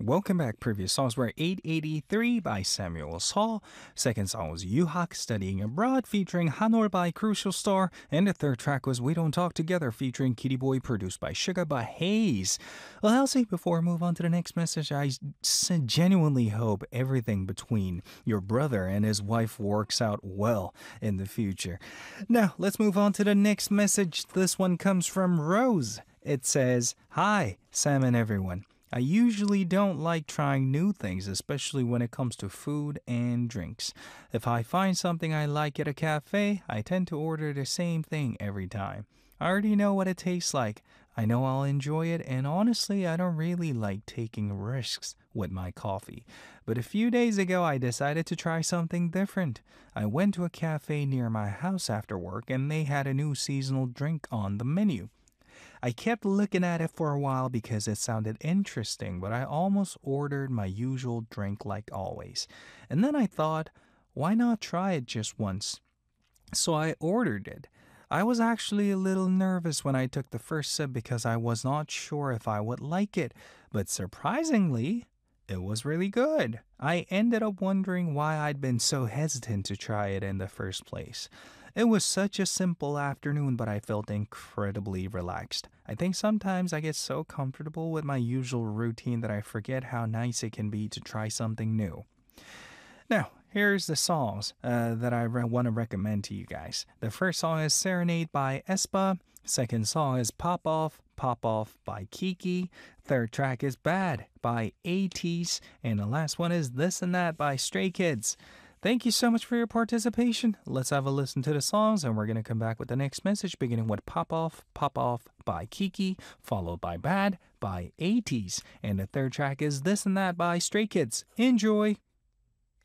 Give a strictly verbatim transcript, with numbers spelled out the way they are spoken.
welcome back. Previous songs were eight eighty-three by Samuel Saul. Second song was Yuhak Studying Abroad featuring Hanor by Crucial Star. And the third track was We Don't Talk Together featuring Kitty Boy produced by Suga by Hayes. Well, Elsie, before I move on to the next message, I genuinely hope everything between your brother and his wife works out well in the future. Now, let's move on to the next message. This one comes from Rose. It says, Hi, Sam and everyone. I usually don't like trying new things, especially when it comes to food and drinks. If I find something I like at a cafe, I tend to order the same thing every time. I already know what it tastes like. I know I'll enjoy it, and honestly, I don't really like taking risks with my coffee. But a few days ago, I decided to try something different. I went to a cafe near my house after work, and they had a new seasonal drink on the menu. I kept looking at it for a while because it sounded interesting, but I almost ordered my usual drink like always. And then I thought, why not try it just once? So I ordered it. I was actually a little nervous when I took the first sip because I was not sure if I would like it, but surprisingly, it was really good. I ended up wondering why I'd been so hesitant to try it in the first place. It was such a simple afternoon, but I felt incredibly relaxed. I think sometimes I get so comfortable with my usual routine that I forget how nice it can be to try something new. Now, here's the songs uh, that I re- want to recommend to you guys. The first song is Serenade by aespa. Second song is Pop Off, Pop Off by Kiki. Third track is Bad by eighties. And the last one is This and That by Stray Kids. Thank you so much for your participation. Let's have a listen to the songs, and we're going to come back with the next message, beginning with Pop Off, Pop Off by Kiki, followed by Bad by eighties. And the third track is This and That by Stray Kids. Enjoy!